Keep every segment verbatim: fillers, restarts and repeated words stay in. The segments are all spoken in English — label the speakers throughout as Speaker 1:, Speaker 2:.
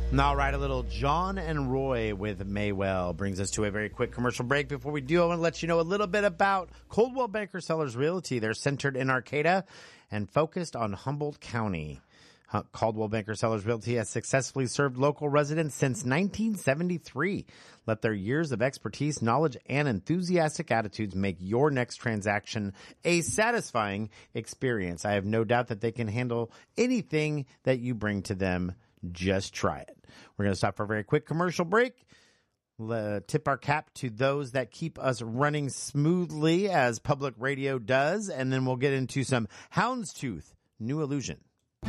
Speaker 1: All right, a little John and Roy with Maywell brings us to a very quick commercial break. Before we do, I want to let you know a little bit about Coldwell Banker Sellers Realty. They're centered in Arcata and focused on Humboldt County. Coldwell Banker Sellers Realty has successfully served local residents since nineteen seventy-three. Let their years of expertise, knowledge, and enthusiastic attitudes make your next transaction a satisfying experience. I have no doubt that they can handle anything that you bring to them. Just try it. We're going to stop for a very quick commercial break. Uh, tip our cap to those that keep us running smoothly as public radio does, and then we'll get into some Houndstooth, New Illusion.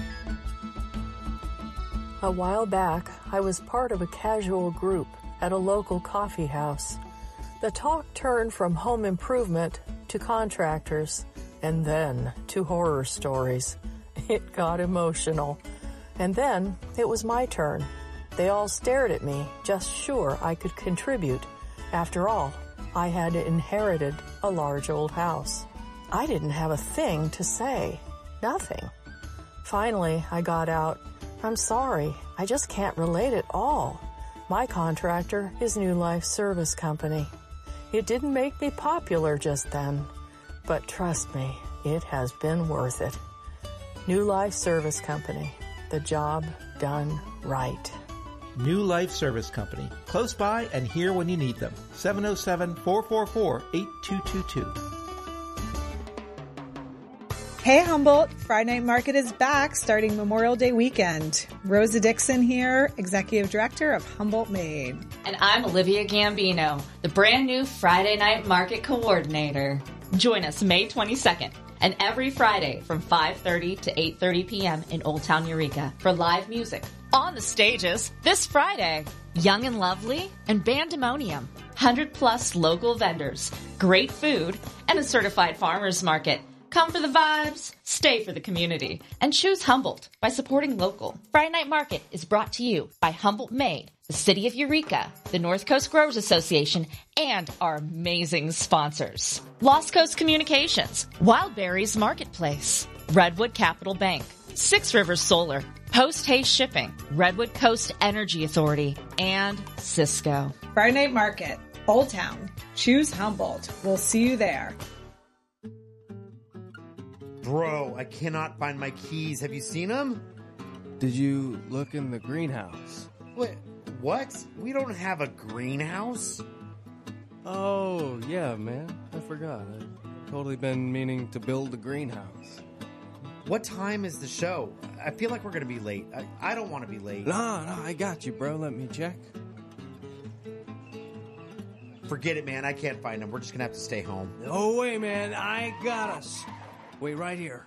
Speaker 2: A while back, I was part of a casual group at a local coffee house. The talk turned from home improvement to contractors, and then to horror stories. It got emotional. And then it was my turn. They all stared at me, just sure I could contribute. After all, I had inherited a large old house. I didn't have a thing to say. Nothing. Finally, I got out, "I'm sorry, I just can't relate at all. My contractor is New Life Service Company." It didn't make me popular just then, but trust me, it has been worth it. New Life Service Company. The job done right.
Speaker 3: New Life Service Company. Close by and here when you need them. seven oh seven, four four four, eight two two two.
Speaker 4: Hey Humboldt, Friday Night Market is back starting Memorial Day weekend. Rosa Dixon here, Executive Director of Humboldt Made.
Speaker 5: And I'm Olivia Gambino, the brand new Friday Night Market Coordinator. Join us May twenty-second and every Friday from five thirty to eight thirty p.m. in Old Town Eureka for live music. On the stages this Friday, Young and Lovely and Bandemonium. one hundred plus local vendors, great food, and a certified farmer's market. Come for the vibes, stay for the community, and choose Humboldt by supporting local. Friday Night Market is brought to you by Humboldt Made, the City of Eureka, the North Coast Growers Association, and our amazing sponsors. Lost Coast Communications, Wildberries Marketplace, Redwood Capital Bank, Six Rivers Solar, Post Haste Shipping, Redwood Coast Energy Authority, and Cisco.
Speaker 4: Friday Night Market, Old Town. Choose Humboldt. We'll see you there.
Speaker 1: Bro, I cannot find my keys. Have you seen them?
Speaker 6: Did you look in the greenhouse?
Speaker 1: What? What? We don't have a greenhouse.
Speaker 6: Oh, yeah, man. I forgot. I've totally been meaning to build a greenhouse.
Speaker 1: What time is the show? I feel like we're going to be late. I, I don't want to be late.
Speaker 6: No, no, I got you, bro. Let me check.
Speaker 1: Forget it, man. I can't find them. We're just going to have to stay home.
Speaker 6: No way, man. I got us. Wait right here.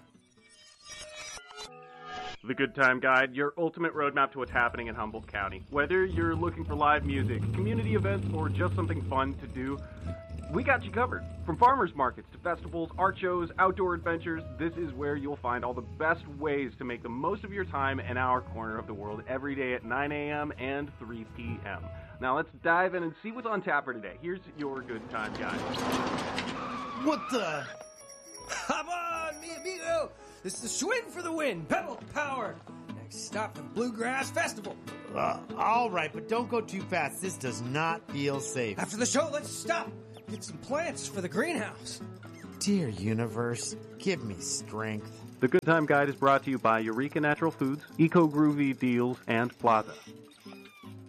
Speaker 7: The Good Time Guide, your ultimate roadmap to what's happening in Humboldt County. Whether you're looking for live music, community events, or just something fun to do, we got you covered. From farmers markets to festivals, art shows, outdoor adventures, this is where you'll find all the best ways to make the most of your time in our corner of the world every day at nine a.m. and three p.m. Now let's dive in and see what's on tap for today. Here's your Good Time Guide.
Speaker 1: What the...
Speaker 6: Come on, mi amigo! This is Swing for the Win, pedal power. Next stop, the Bluegrass Festival.
Speaker 1: Uh, all right, but don't go too fast. This does not feel safe.
Speaker 6: After the show, let's stop. Get some plants for the greenhouse.
Speaker 1: Dear universe, give me strength.
Speaker 7: The Good Time Guide is brought to you by Eureka Natural Foods, Eco Groovy Deals, and Plaza.